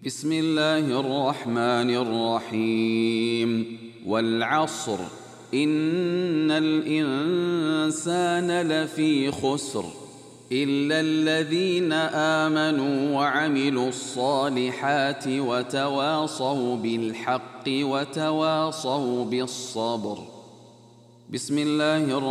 بسم الله الرحمن الرحيم. والعصر إن الإنسان لفي خسر إلا الذين آمنوا وعملوا الصالحات وتواصوا بالحق وتواصوا بالصبر. بسم الله الرحمن